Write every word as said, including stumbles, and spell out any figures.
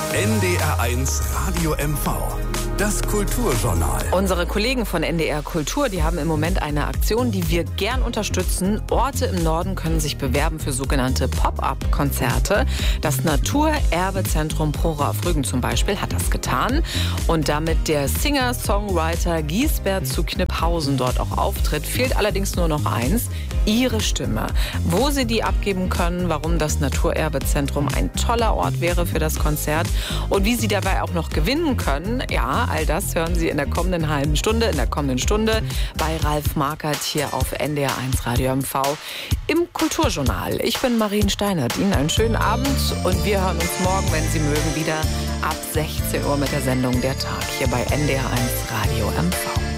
N D R eins Radio M V. Das Kulturjournal. Unsere Kollegen von N D R Kultur, die haben im Moment eine Aktion, die wir gern unterstützen. Orte im Norden können sich bewerben für sogenannte Pop-up-Konzerte. Das Naturerbezentrum Prora-Auf-Rügen zum Beispiel hat das getan. Und damit der Singer-Songwriter Giesbert zu Kniphausen dort auch auftritt, fehlt allerdings nur noch eins: ihre Stimme. Wo sie die abgeben können, warum das Naturerbezentrum ein toller Ort wäre für das Konzert und wie sie dabei auch noch gewinnen können, ja, all das hören Sie in der kommenden halben Stunde, in der kommenden Stunde bei Ralf Markert hier auf N D R eins Radio M V im Kulturjournal. Ich bin Marien Steinert. Ihnen einen schönen Abend und wir hören uns morgen, wenn Sie mögen, wieder ab sechzehn Uhr mit der Sendung Der Tag hier bei N D R eins Radio M V.